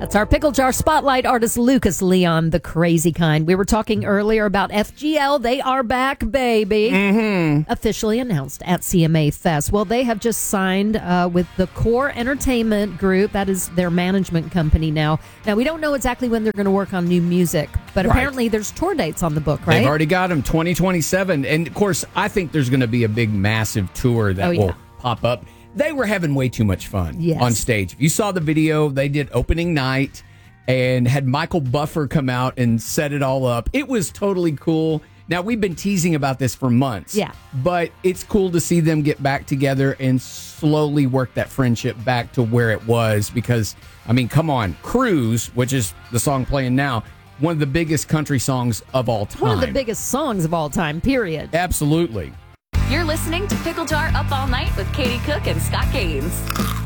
That's our Pickle Jar Spotlight artist, Lucas Leon, the crazy kind. We were talking earlier about FGL. They are back, baby. Officially announced at CMA Fest. Well, they have just signed with the Core Entertainment Group. That is their management company now. Now, we don't know exactly when they're going to work on new music, but apparently there's tour dates on the book, right? They've already got them, 2027. And, of course, I think there's going to be a big, massive tour that will pop up. They were having way too much fun on stage. If you saw the video, they did opening night and had Michael Buffer come out and set it all up. It was totally cool. Now, we've been teasing about this for months. Yeah. But it's cool to see them get back together and slowly work that friendship back to where it was. Because, I mean, come on. Cruise, which is the song playing now, one of the biggest country songs of all time. One of the biggest songs of all time, period. Absolutely. You're listening to Pickle Jar Up All Night with Katie Cook and Scott Gaines.